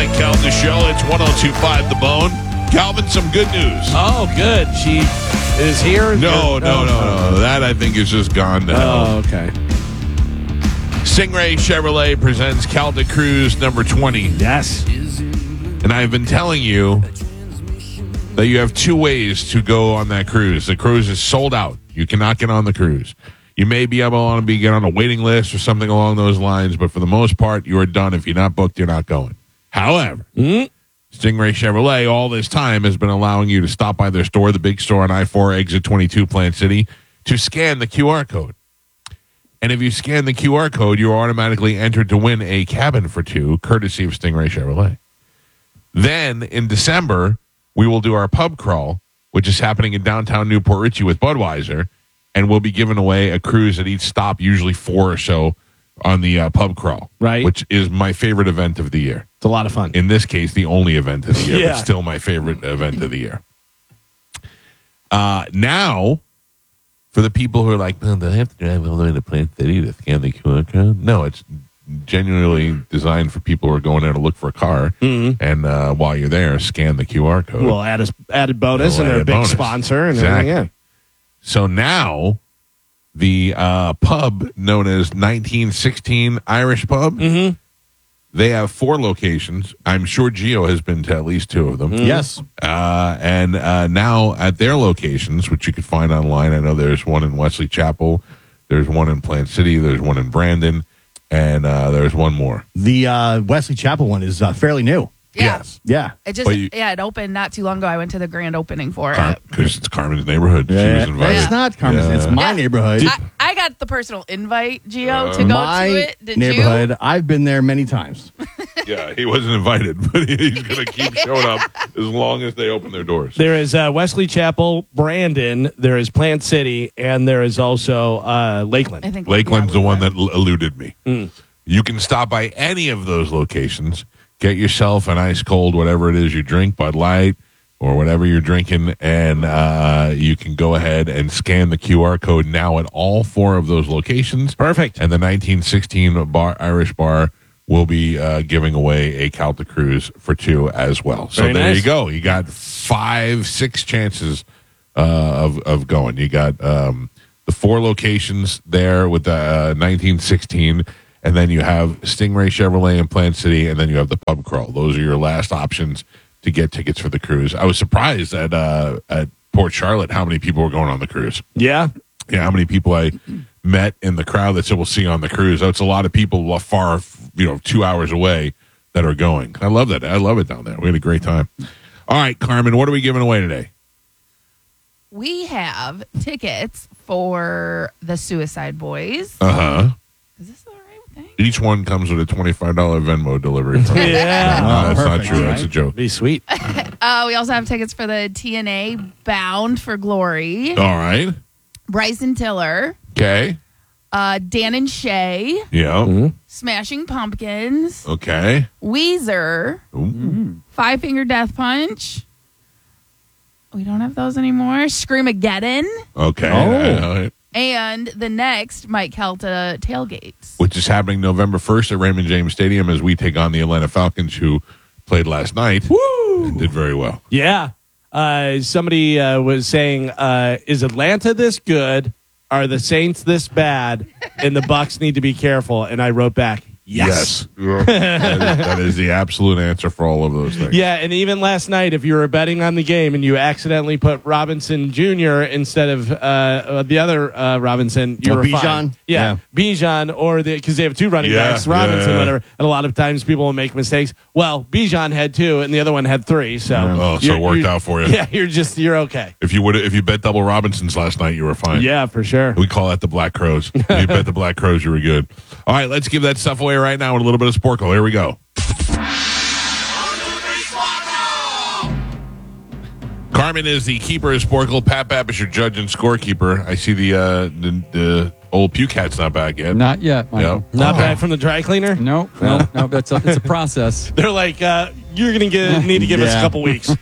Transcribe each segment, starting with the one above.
Mike Calta Show. It's 102.5 The Bone. Calvin, some good news. Oh, good. She is here? No. That, I think, is just gone to hell. Oh, okay. Stingray Chevrolet presents Calta Cruise number 20. Yes. And I've been telling you that you have two ways to go on that cruise. The cruise is sold out. You cannot get on the cruise. You may be able to get on a waiting list or something along those lines, but for the most part, you are done. If you're not booked, you're not going. However, Stingray Chevrolet all this time has been allowing you to stop by their store, the big store on I-4, exit 22, Plant City, to scan the QR code. And if you scan the QR code, you're automatically entered to win a cabin for two, courtesy of Stingray Chevrolet. Then, in December, we will do our pub crawl, which is happening in downtown Newport Richey with Budweiser, and we'll be giving away a cruise at each stop, usually 4 or so, on the pub crawl, right? Which is my favorite event of the year. It's a lot of fun. In this case, the only event of the year, Yeah. but still my favorite event of the year. Now, for the people who are like, do I have to drive all the way to Plant City to scan the QR code? No, it's genuinely designed for people who are going there to look for a car, and while you're there, scan the QR code. Well, added bonus, and they're a big sponsor, and exactly. everything. Yeah. So now, the pub known as 1916 Irish Pub, they have 4 locations. I'm sure Gio has been to at least 2 of them. Yes. And now at their locations, which you can find online, I know there's one in Wesley Chapel, there's one in Plant City, there's one in Brandon, and there's one more. The Wesley Chapel one is fairly new. Yeah. Yes. Yeah. It just, it opened not too long ago. I went to the grand opening for it. Because it's Carmen's neighborhood. She was invited. It's not Carmen's. It's my neighborhood. I got the personal invite, Gio, to go my to it. Did neighborhood. you? I've been there many times. Yeah, he wasn't invited, but he's going to keep showing up as long as they open their doors. There is Wesley Chapel, Brandon, there is Plant City, and there is also Lakeland. I think Lakeland's the one that eluded me. You can stop by any of those locations, get yourself an ice cold, whatever it is you drink, Bud Light or whatever you're drinking, and you can go ahead and scan the QR code now at all 4 of those locations. Perfect. And the 1916 Irish Bar will be giving away a Calta Cruise for 2 as well. So Very there nice. you go. You got 5-6 chances of going. You got the 4 locations there with the 1916, and then you have Stingray Chevrolet in Plant City, and then you have the pub crawl. Those are your last options to get tickets for the cruise. I was surprised at Port Charlotte how many people were going on the cruise. Yeah. Yeah, how many people I met in the crowd that said we'll see you on the cruise. It's a lot of people far, 2 hours away that are going. I love that. I love it down there. We had a great time. All right, Carmen, what are we giving away today? We have tickets for the Suicide Boys. Uh-huh. Is this the right thing? Each one comes with a $25 Venmo delivery. Yeah. No, that's not perfect, true. right? That's a joke. Be sweet. We also have tickets for the TNA Bound for Glory. All right. Bryson Tiller. Okay. Dan and Shay. Yeah. Smashing Pumpkins. Okay. Weezer. Ooh. Five Finger Death Punch. We don't have those anymore. Screamageddon. Okay. Oh. All right. And the next Mike Calta tailgates. Which is happening November 1st at Raymond James Stadium as we take on the Atlanta Falcons, who played last night and did very well. Yeah. Somebody was saying, is Atlanta this good? Are the Saints this bad? And the Bucks need to be careful. And I wrote back, yes. that is the absolute answer for all of those things. Yeah, and even last night, if you were betting on the game and you accidentally put Robinson Jr. instead of the other Robinson, you were Bijan? fine. Yeah, Bijan, or because they have 2 running backs, Robinson, whatever. And a lot of times people will make mistakes. Well, Bijan had 2, and the other one had 3. So, so it worked out for you. Yeah, you're okay. If you bet double Robinsons last night, you were fine. Yeah, for sure. We call that the Black Crows. If you bet the Black Crows, you were good. All right, let's give that stuff away right now with a little bit of Sporkle. Here we go. Carmen is the keeper of Sporkle. Pat Babb is your judge and scorekeeper. I see the old puke hat's not back yet. Not yet, Michael. Yep. Not back from the dry cleaner? No, it's a process. They're like, you're going to need to give us a couple weeks.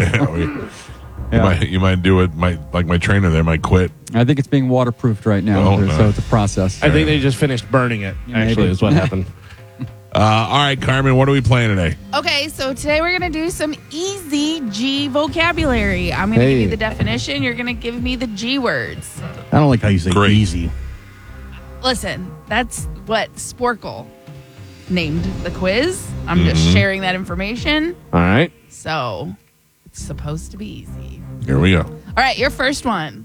You might do it. My trainer there might quit. I think it's being waterproofed right now, Oh, no. so it's a process. I think they just finished burning it, actually, Maybe. is what happened. All right, Carmen, what are we playing today? Okay, so today we're going to do some easy G vocabulary. I'm going to give you the definition. You're going to give me the G words. I don't like how you say Great. easy. Listen, that's what Sporkle named the quiz. I'm just sharing that information. All right. So it's supposed to be easy. Here we go. All right, your first one.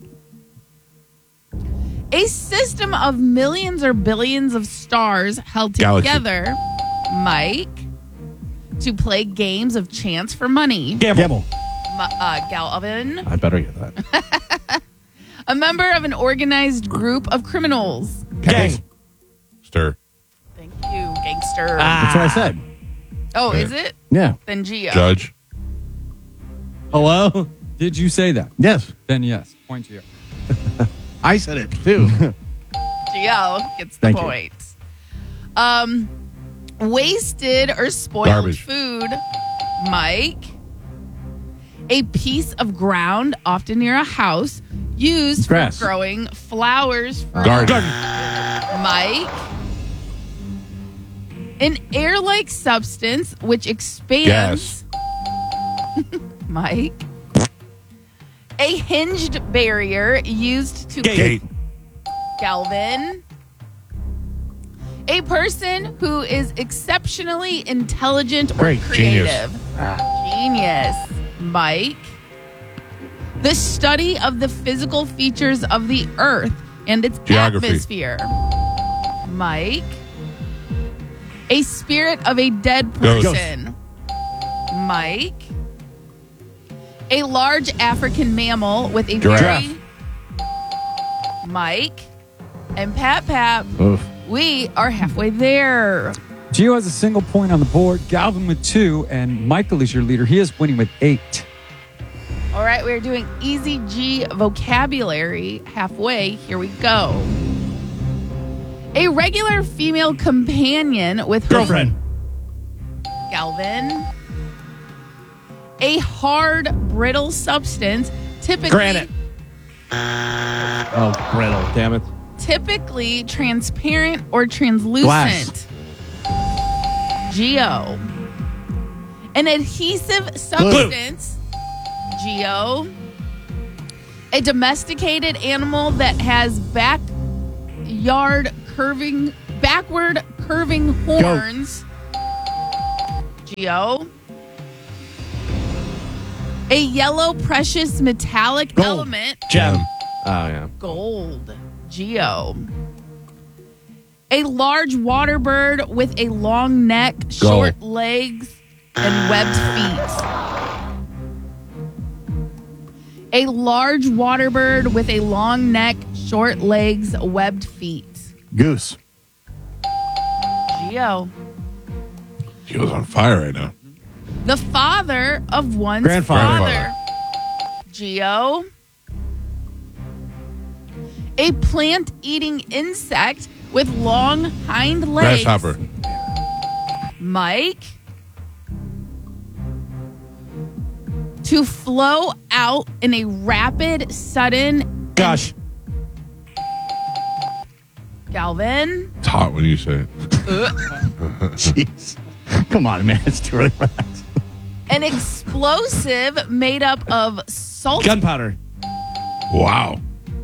A system of millions or billions of stars held Galaxy. together, Mike, to play games of chance for money. Gamble. Galvin, I better get that. a member of an organized group of criminals. Gang. Stir. Thank you, gangster. That's what I said. Oh, Okay. is it? Yeah. Then Geo. Judge. Hello? Did you say that? Yes. Then yes. Point to you. I said it too. Geo gets the Thank you. point. Wasted or spoiled Garbage. food, Mike. A piece of ground, often near a house, used Grass. for growing flowers for Garden. Mike. An air-like substance which expands, Mike. A hinged barrier used to Gate. Galvin. A person who is exceptionally intelligent or Great. creative. Genius. Mike. The study of the physical features of the earth and its Geography. atmosphere. Mike. A spirit of a dead Ghost. person. Mike. A large African mammal with a Giraffe. very... Mike. And Pat, Oof. we are halfway there. Gio has a single point on the board. Galvin with 2, and Michael is your leader. He is winning with 8. All right, we're doing easy G vocabulary. Halfway, here we go. A regular female companion with Girlfriend. Galvin. A hard, brittle substance, typically Granite. Oh, brittle. Damn it. typically transparent or translucent. Geo. An adhesive substance. Geo. A domesticated animal that has backward curving horns. Geo. A yellow precious metallic Gold. element. Gem. Oh, yeah. Gold. Geo. A large water bird with a long neck, short legs, and webbed feet. A large water bird with a long neck, short legs, webbed feet. Goose. Geo. She was on fire right now. The father of one's Grandfather. father. Geo. A plant-eating insect with long hind legs. Grasshopper. Mike. To flow out in a rapid, sudden... Gosh. Galvin. It's hot when you say it. Jeez. Come on, man. It's too early for that. An explosive made up of salt. Gunpowder. Wow.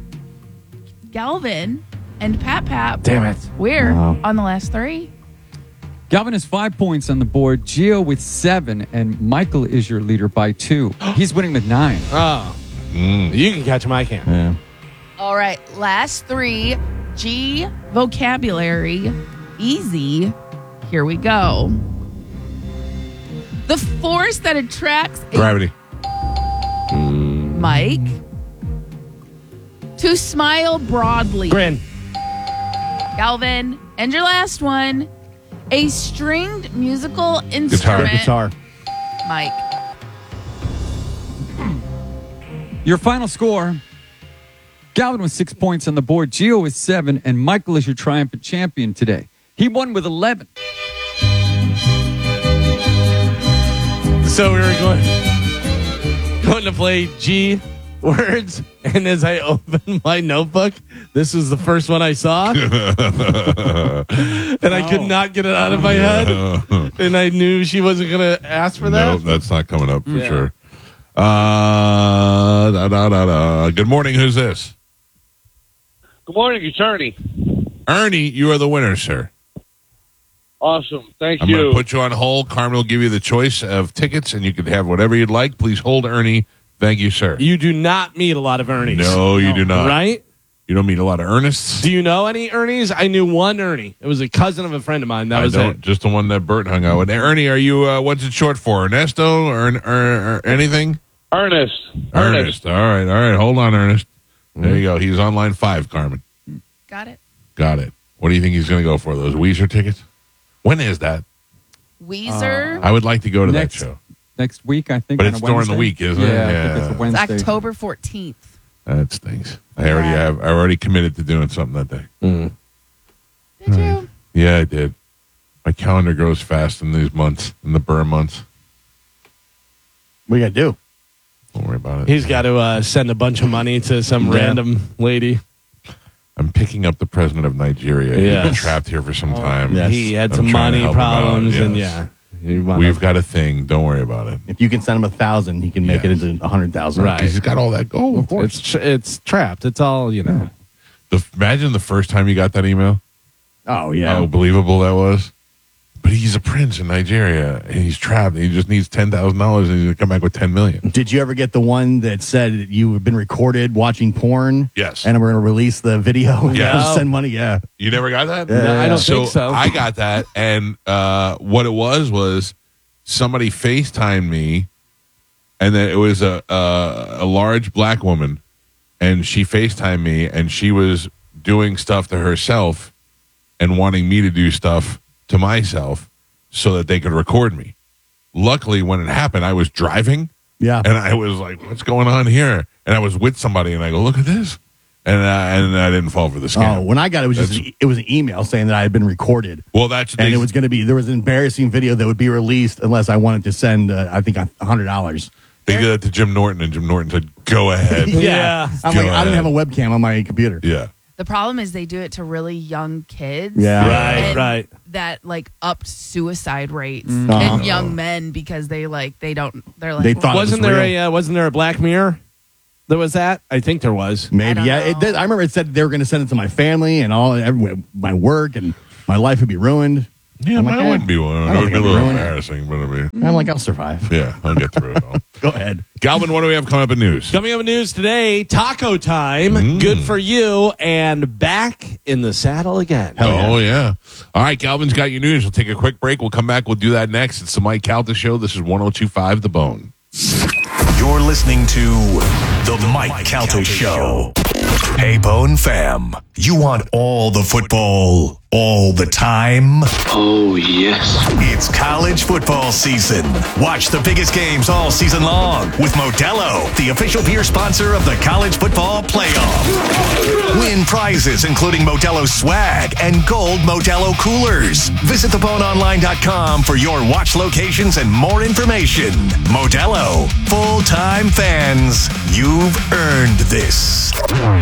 Galvin and Pat. Damn it. We're Wow. on the last 3. Galvin has 5 points on the board. Gio with 7, and Michael is your leader by 2. He's winning with 9. Oh. You can catch him. I can't. Yeah. All right, last 3. G vocabulary. Easy. Here we go. The force that attracts a Gravity. Mike. To smile broadly. Grin. Galvin. And your last one. A stringed musical instrument. Guitar. Mike. Your final score. Galvin with 6 points on the board. Gio with 7, and Michael is your triumphant champion today. He won with 11. So we were going to play G words. And as I opened my notebook, this was the first one I saw. And I could not get it out of my head. And I knew she wasn't going to ask for that. No, that's not coming up for sure. Good morning. Who's this? Good morning, it's Ernie. Ernie, you are the winner, sir. Awesome. Thank I'm going you. to put you on hold. Carmen will give you the choice of tickets, and you can have whatever you'd like. Please hold, Ernie. Thank you, sir. You do not meet a lot of Ernies. No, you do not. Right? You don't meet a lot of Ernests. Do you know any Ernies? I knew one Ernie. It was a cousin of a friend of mine. That was it. Just the one that Bert hung out with. Ernie, are you, what's it short for? Ernesto or anything? Ernest. Ernest. All right. Hold on, Ernest. There you go. He's on line 5, Carmen. Got it. Got it. What do you think he's going to go for? Those Weezer tickets? When is that? Weezer. I would like to go to Next- that show. Next week, I think. But on it's a during the Wednesday. week, isn't it? Yeah, I Yeah. think it's a It's Wednesday. October 14th. That stinks. I already committed to doing something that day. Did you? Yeah, I did. My calendar grows fast in these months, in the burr months. What you got to do? Don't worry about it. He's got to send a bunch of money to some random lady. I'm picking up the president of Nigeria. He's Yes. been trapped here for some time. Yes. He had I'm some trying to money help him out, problems, and yes. We've got a thing. Don't worry about it. If you can send him 1,000, he can make Yes. it into 100,000. Right. He's got all that gold. Of course. It's trapped. It's all, you know. Imagine the first time you got that email. Oh, yeah. How believable that was. But he's a prince in Nigeria, and he's trapped. And he just needs $10,000, and he's going to come back with $10 million. Did you ever get the one that said you have been recorded watching porn? Yes. And we're going to release the video. Yeah. Send money. Yeah. You never got that? No, I don't think so. I got that, and what it was somebody FaceTimed me, and then it was a large black woman, and she FaceTimed me, and she was doing stuff to herself and wanting me to do stuff to myself so that they could record me. Luckily, when it happened, I was driving, Yeah. and I was like, what's going on here? And I was with somebody, and I go, look at this. And I didn't fall for the scam. Oh, when I got it, it was an email saying that I had been recorded. Well, that's And it was going to be, there was an embarrassing video that would be released unless I wanted to send, I think, $100. They did that to Jim Norton, and Jim Norton said, go ahead. Yeah. I'm Go like, I didn't have ahead. a webcam on my computer. Yeah. The problem is they do it to really young kids. Yeah. And Right. That like upped suicide rates Uh-huh. in young men because they're like, They thought Wasn't there a Black Mirror? There was that? I think there was. Maybe, I yeah. don't It know. did, I remember it said they were going to send it to my family and my work, and my life would be ruined. Yeah, I'm mine like, wouldn't be one. I It don't would be a think little I'd ruin it. embarrassing, but it'd be, I'm like, I'll survive. yeah, I'll get through it all. Go ahead. Galvin, what do we have coming up in news? Coming up in news today, taco time. Good for you. And back in the saddle again. Oh, yeah. All right, Galvin's got your news. We'll take a quick break. We'll come back. We'll do that next. It's the Mike Calta Show. This is 102.5 The Bone. You're listening to The Mike Calta Show. Hey, Bone fam, you want all the football all the time? Oh, yes. It's college football season. Watch the biggest games all season long with Modelo, the official beer sponsor of the College Football Playoff. Win prizes including Modelo swag and gold Modelo coolers. Visit theboneonline.com for your watch locations and more information. Modelo, full-time fans, you've earned this.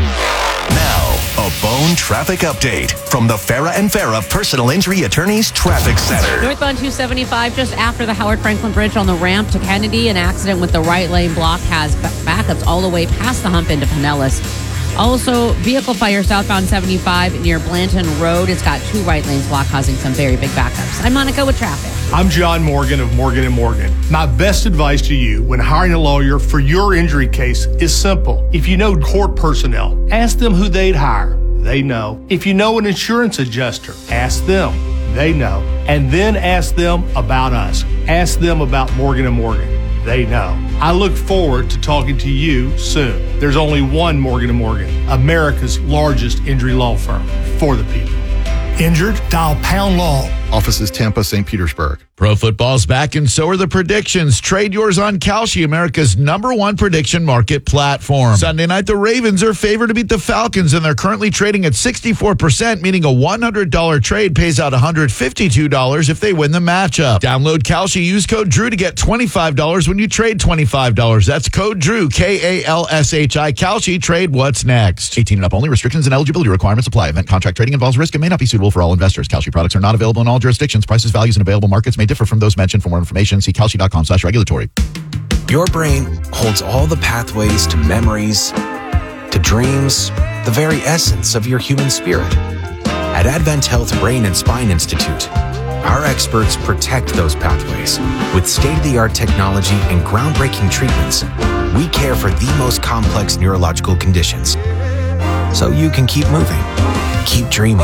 Now, a Bone traffic update from the Farah and Farah Personal Injury Attorneys Traffic Center. Northbound 275, just after the Howard Franklin Bridge on the ramp to Kennedy, an accident with the right lane block has backups all the way past the hump into Pinellas. Also, vehicle fire southbound 75 near Blanton Road. It's got 2 right lanes blocked, causing some very big backups. I'm Monica with traffic. I'm John Morgan of Morgan & Morgan. My best advice to you when hiring a lawyer for your injury case is simple. If you know court personnel, ask them who they'd hire. They know. If you know an insurance adjuster, ask them. They know. And then ask them about us. Ask them about Morgan & Morgan. They know. I look forward to talking to you soon. There's only one Morgan & Morgan, America's largest injury law firm for the people. Injured? Dial #law Offices Tampa, St. Petersburg. Pro football's back, and so are the predictions. Trade yours on Kalshi, America's #1 prediction market platform. Sunday night, the Ravens are favored to beat the Falcons, and they're currently trading at 64%, meaning a $100 trade pays out $152 if they win the matchup. Download Kalshi, use code DREW to get $25 when you trade $25. That's code DREW, KALSHI. Kalshi, trade what's next. 18 and up only. Restrictions and eligibility requirements apply. Event contract trading involves risk and may not be suitable for all investors. Kalshi products are not available in all jurisdictions. Prices, values, and available markets may differ from those mentioned. For more information, see kalshi.com/regulatory. Your brain holds all the pathways to memories, to dreams, the very essence of your human spirit. At Advent Health Brain and Spine Institute, our experts protect those pathways. With state-of-the-art technology and groundbreaking treatments, we care for the most complex neurological conditions. So you can keep moving, keep dreaming,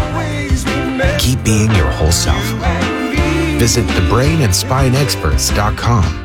keep being your whole self. Visit thebrainandspineexperts.com.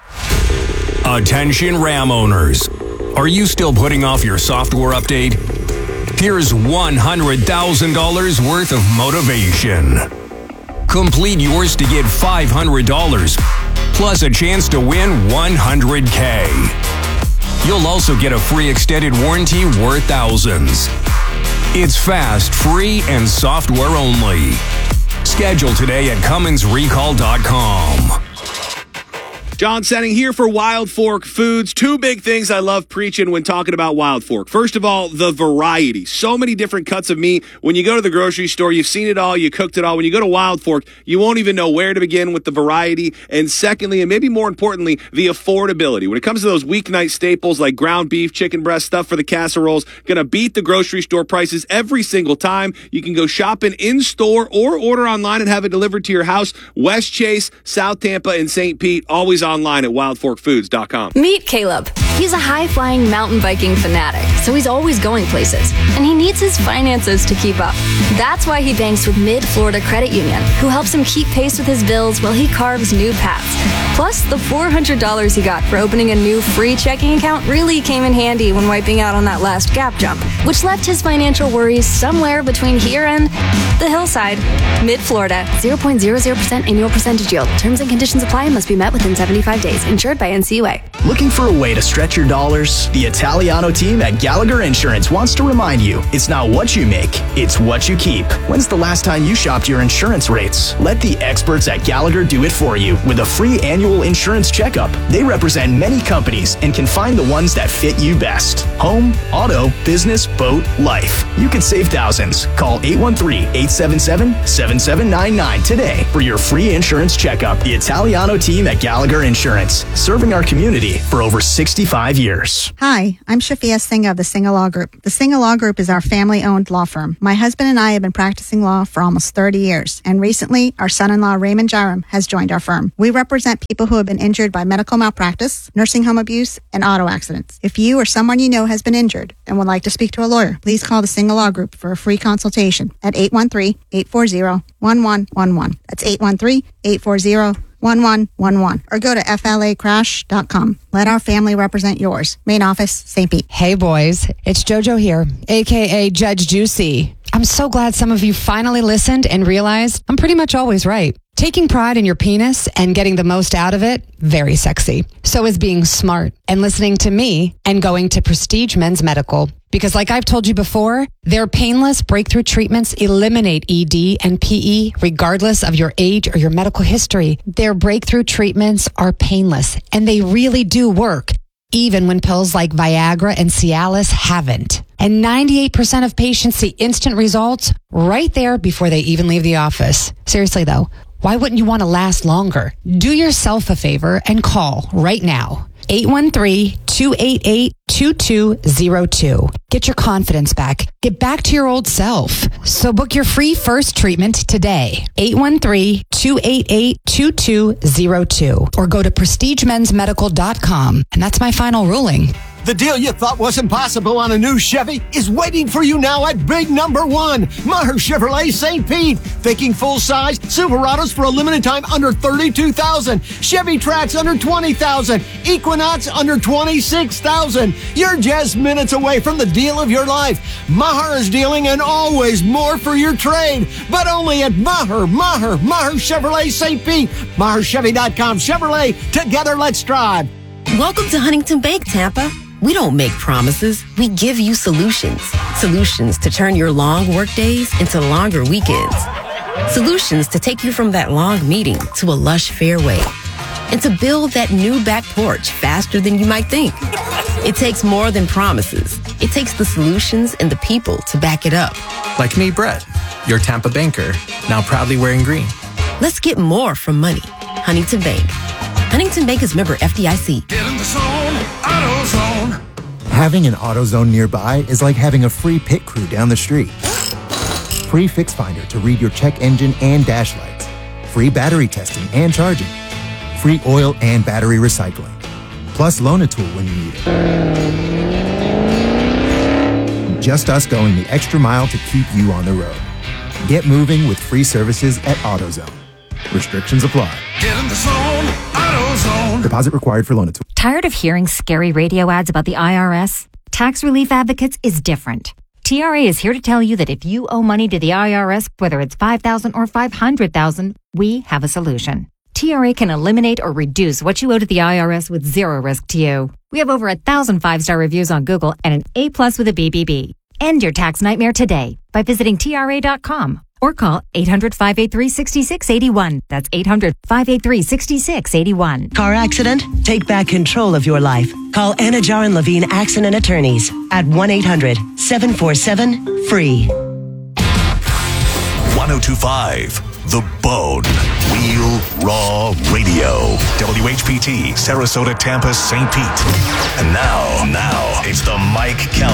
Attention Ram owners. Are you still putting off your software update? Here's $100,000 worth of motivation. Complete yours to get $500, plus a chance to win $100K. You'll also get a free extended warranty worth thousands. It's fast, free, and software only. Schedule today at CumminsRecall.com. John Senning here for Wild Fork Foods. Two big things I love preaching when talking about Wild Fork. First of all, the variety. So many different cuts of meat. When you go to the grocery store, you've seen it all, you cooked it all. When you go to Wild Fork, you won't even know where to begin with the variety. And secondly, and maybe more importantly, the affordability. When it comes to those weeknight staples like ground beef, chicken breast, stuff for the casseroles, gonna beat the grocery store prices every single time. You can go shopping in-store or order online and have it delivered to your house. West Chase, South Tampa, and St. Pete, always online at wildforkfoods.com. Meet Caleb. He's a high-flying mountain biking fanatic, so he's always going places, and he needs his finances to keep up. That's why he banks with Mid-Florida Credit Union, who helps him keep pace with his bills while he carves new paths. Plus, the $400 he got for opening a new free checking account really came in handy when wiping out on that last gap jump, which left his financial worries somewhere between here and the hillside. Mid-Florida, 0.00% annual percentage yield. Terms and conditions apply and must be met within 75 days. Insured by NCUA. Looking for a way to stretch your dollars? The Italiano team at Gallagher Insurance wants to remind you, it's not what you make, it's what you keep. When's the last time you shopped your insurance rates? Let the experts at Gallagher do it for you with a free annual insurance checkup. They represent many companies and can find the ones that fit you best. Home, auto, business, boat, life. You could save thousands. Call 813-877-7799 today for your free insurance checkup. The Italiano team at Gallagher Insurance, serving our community for over 65 years. Hi, I'm Shafia Singh of the Singh Law Group. The Singh Law Group is our family-owned law firm. My husband and I have been practicing law for almost 30 years, and recently our son-in-law Raymond Jaram has joined our firm. We represent people who have been injured by medical malpractice, nursing home abuse, and auto accidents. If you or someone you know has been injured and would like to speak to a lawyer, please call the Singh Law Group for a free consultation at 813-840-1111. That's 813-840-1111, or go to flacrash.com. Let our family represent yours. Main office, St. Pete. Hey boys, it's JoJo here, aka Judge Juicy. I'm so glad some of you finally listened and realized I'm pretty much always right. Taking pride in your penis and getting the most out of it, very sexy. So is being smart and listening to me and going to Prestige Men's Medical. Because like I've told you before, their painless breakthrough treatments eliminate ED and PE regardless of your age or your medical history. Their breakthrough treatments are painless and they really do work, even when pills like Viagra and Cialis haven't. And 98% of patients see instant results right there before they even leave the office. Seriously though, why wouldn't you want to last longer? Do yourself a favor and call right now. 813-288-2202. Get your confidence back. Get back to your old self. So book your free first treatment today. 813-288-2202. Or go to prestigemensmedical.com. And that's my final ruling. The deal you thought was impossible on a new Chevy is waiting for you now at big number one, Maher Chevrolet St. Pete. Thinking full-size Silverados for a limited time under $32,000. Chevy Trax under $20,000. Equinox under $26,000. You're just minutes away from the deal of your life. Maher is dealing and always more for your trade, but only at Maher Chevrolet St. Pete. MaherChevy.com. Chevrolet, together let's drive. Welcome to Huntington Bank, Tampa. We don't make promises, we give you solutions. Solutions to turn your long work days into longer weekends. Solutions to take you from that long meeting to a lush fairway. And to build that new back porch faster than you might think. It takes more than promises. It takes the solutions and the people to back it up. Like me, Brett, your Tampa banker, now proudly wearing green. Let's get more from money. Huntington Bank. Huntington Bank is member FDIC. Get in the zone, AutoZone. Having an AutoZone nearby is like having a free pit crew down the street. Free Fix Finder to read your check engine and dash lights. Free battery testing and charging. Free oil and battery recycling. Plus Loan-A-Tool when you need it. Just us going the extra mile to keep you on the road. Get moving with free services at AutoZone. Restrictions apply. Get in the zone, AutoZone. Deposit required for Loan-A-Tool. Tired of hearing scary radio ads about the IRS? Tax Relief Advocates is different. TRA is here to tell you that if you owe money to the IRS, whether it's $5,000 or $500,000, we have a solution. TRA can eliminate or reduce what you owe to the IRS with zero risk to you. We have over 1,000 5-star reviews on Google and an A+ with a BBB. End your tax nightmare today by visiting TRA.com or call 800-583-6681. That's 800-583-6681. Car accident? Take back control of your life. Call Anna Jar and Levine Accident Attorneys at 1-800-747-FREE. 1025 The Bone. Real Raw Radio. WHPT, Sarasota, Tampa, St. Pete. And now, it's the Mike Calta